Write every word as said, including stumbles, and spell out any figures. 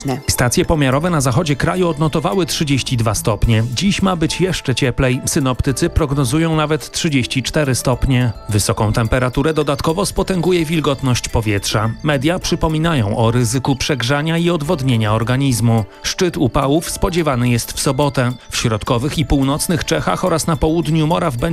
Stacje pomiarowe na zachodzie kraju odnotowały trzydzieści dwa stopnie. Dziś ma być jeszcze cieplej. Synoptycy prognozują nawet trzydzieści cztery stopnie. Wysoką temperaturę dodatkowo spotęguje wilgotność powietrza. Media przypominają o ryzyku przegrzania i odwodnienia organizmu. Szczyt upałów spodziewany jest w sobotę. W środkowych i północnych Czechach oraz na południu Moraw będzie